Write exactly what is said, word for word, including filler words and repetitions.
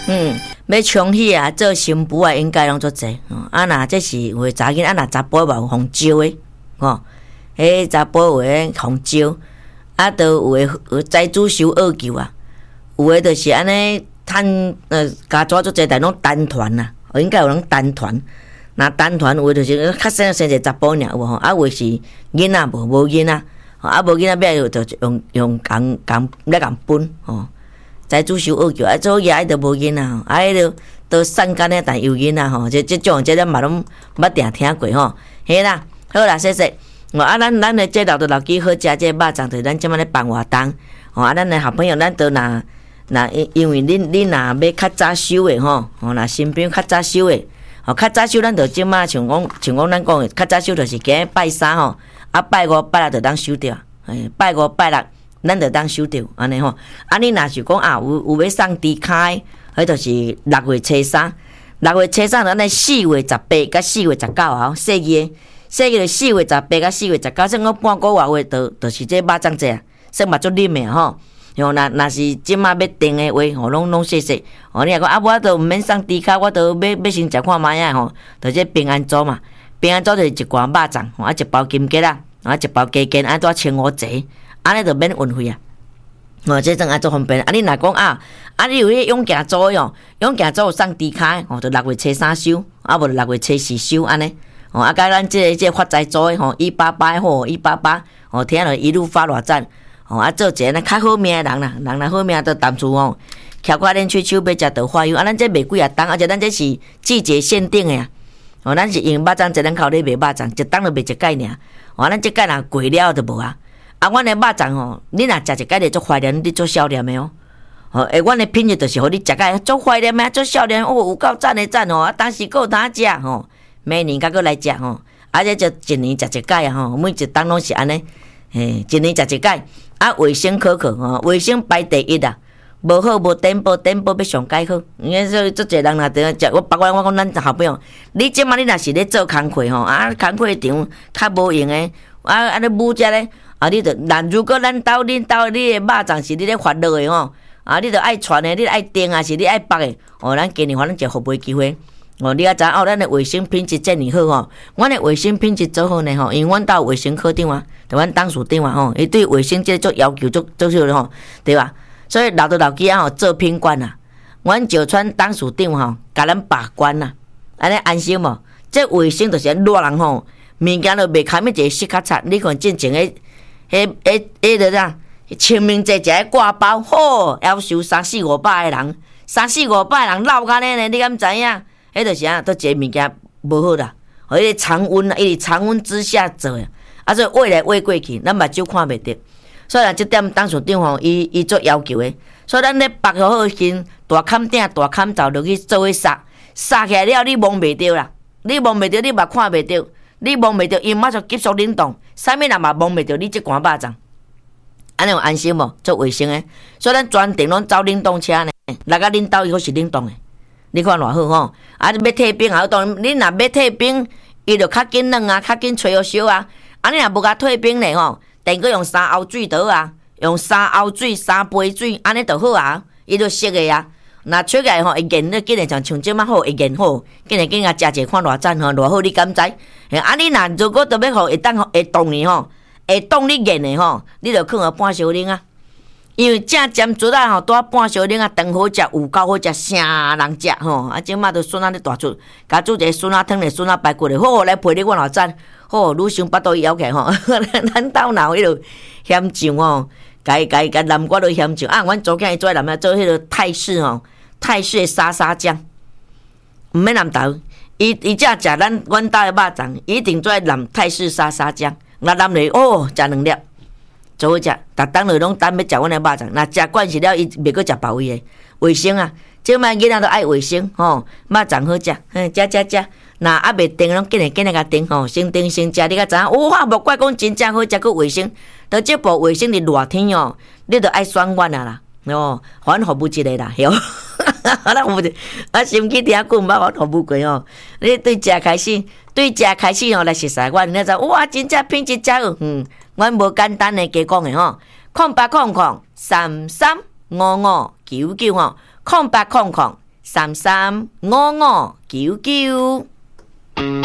嗯，要冲喜啊，做新妇啊，应该拢做济。哦，啊那这是有诶查囡，啊那查甫嘛有互招诶，吼，迄查甫有诶互招，啊，都有诶有财主收二舅啊，有诶就是安尼趁呃家族做济，但拢单团呐，应该有人单团。那单团有诶就是较生生一个查甫尔有无吼，啊有诶是囡仔无无囡仔，啊无囡仔要就用用共共来共分吼。财主收二舅，啊，做爷就无囡仔吼，啊，迄个都散干诶，但有囡仔吼，这这种这咱嘛拢捌定听过吼，嘿啦，好啦，谢谢。哦，啊，咱咱诶这老的老几好食这肉粽，就是咱即摆咧办活动，哦，啊，咱诶好朋友，咱都若若因因为恁恁若要较早收诶吼，哦，若新兵较早收诶，哦，较早收咱就即摆像讲像讲咱讲诶，较早收就是今日拜三吼，啊，拜五拜六就当收掉，诶，拜五拜六。咱就当收着安尼吼，啊你若是讲啊有有要送猪脚，迄就是六月初三，六月初三咱咧四月十八甲四月十九号，四月四月四月十八甲四月十九，算讲半个月话，就就是这肉粽节啊，算嘛足啉诶吼。吼，若若是即马要订诶话，吼拢拢谢谢。吼，你若讲啊，我都毋免送猪脚，我都要要先食看卖啊吼，就这平安粥嘛，平安粥就是一罐肉粽，吼啊一包金桔啊，啊一包鸡筋，啊拄啊千五节。安尼就免运费啊！哦，这阵啊做方便。啊，你若讲啊，啊你有迄永健组哦，永健组有送猪脚，哦，就六月初三收，啊无就六月初四收安尼。哦，啊甲咱这这发财组诶吼，一八八吼，一八八，哦，听了一路发大赞。哦，啊做一个较好命诶人啦，人若好命都当初哦，徛快恁喙手要食豆花油，啊咱这卖几啊档，而且咱这是季节限定诶啊。哦，咱是用肉粽，一人口咧卖肉粽，一档就卖一盖尔。哦，咱这盖若贵了就无啊。啊，阮的肉粽吼，你若食一摆，就足怀念，你做少年的哦。吼，诶，阮的品质就是互你食个足怀念的，足少年哦，有够赞的赞哦。啊，当时够通食吼，每年甲佫来食吼，啊，这就一年食一摆啊吼，每一档拢是安尼，嘿，一年食一摆。啊，卫生可可吼，卫生排第一啊，无好无颠簸，颠簸要上改好。因为说足侪人若伫食，我包括我讲咱好朋友，你即马你若是咧做工课吼，啊，工课场较无用诶，啊，安尼母食咧。啊！你着，但如果咱兜恁兜你诶肉粽是你咧发热诶吼，啊！你着爱传诶，你爱订啊，是你爱绑诶，哦，咱今年反正就互卖机会，哦，你啊知哦，咱诶卫生品质遮尔好吼，阮诶卫生品质做好呢吼，因为阮兜卫生科长啊，就阮董事长啊吼，伊对卫生这做要求做做少咧吼，对吧？所以老头老囝啊吼做品管啊，阮石川董事长吼，甲咱把关啊，安尼安心无？这卫生就是热人吼，物件都袂堪一个洗较擦，你看进前诶。迄、迄、迄个啥？清明节一个挂包，吼，要收三四五百个人，三四五百个人闹干呢，你敢知影？迄就是啊，都一个物件无好啦。互迄个常温啊，伊常温之下做诶，啊，所以喂来喂过去，咱目睭看袂着。所以啊，即点董事长吼，伊伊做要求诶。所以咱咧绑好好先，大坎顶大坎走落去做伙杀，杀起来了，你摸袂着啦，你摸袂着，你嘛看袂着。你摸袂着，伊马上急速冷冻，啥物人嘛摸袂着，你即罐肉粽，安尼有安心无？做卫生诶，所以咱专程拢走冷冻车呢，来甲恁兜伊好是冷冻诶，你看偌好吼！啊，要退冰也好冻，恁若要退冰，伊就较紧软啊，较紧吹好烧啊。啊，你若无甲退冰咧吼，等个用三后水倒啊，用三后水、三杯水，安尼就好啊，伊就熟诶啊。若出来吼，会研咧，今日像像即马好会研好，今日今日食者看偌赞吼，偌好你敢知？啊，你若如果特别好会当会冻呢吼，会冻你研的吼，你就放个半小冷啊。因为正尖竹啊吼，拄啊半小冷啊，长好食，有够好食，啥人食吼？啊，即马都孙仔咧大出，甲煮一个孙仔汤咧，孙仔排骨咧，好来陪你我偌赞，好愈想巴肚枵起吼。咱兜若有迄落咸酱吼，甲甲甲南瓜都咸酱啊，阮昨天伊做南瓜做迄个泰式吼。泰式的沙沙酱，毋免南投，伊伊只食咱阮兜的肉粽，一定做南泰式沙沙酱。那南嚟哦，食两粒，最好食。逐当落拢等要食阮的肉粽，若食惯势了，伊袂阁食别位的。卫生啊，即摆囡仔都爱卫生吼，肉粽好食，哼，食食食。若还袂订，拢紧来紧来甲订吼，先订先食，你甲知影？哇，无怪讲真正好食，佮卫生。到即部卫生伫热天哦，你着爱选阮啊啦。哦，反服务一个啦，哟，咱服务啊，心机听久毋捌反服务过哦。你对食开始，对食开始哦来熟悉阮，你知哇，真正品质真好，嗯，阮无简单的加讲的吼，空八空空三三五五九九吼，空八空空三三五五九九。